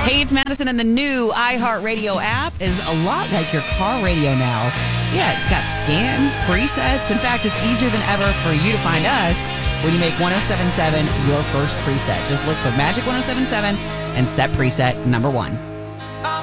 Hey, it's Madison, and the new iHeartRadio app is a lot like your car radio now. Yeah, it's got scan, presets. In fact, it's easier than ever for you to find us when you make 107.7 your first preset. Just look for Magic 107.7 and set preset number 1.